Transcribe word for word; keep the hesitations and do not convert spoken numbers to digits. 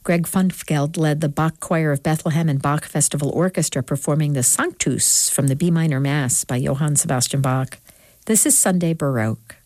Greg Funfgeld led the Bach Choir of Bethlehem and Bach Festival Orchestra performing the Sanctus from the B minor Mass by Johann Sebastian Bach. This is Sunday Baroque.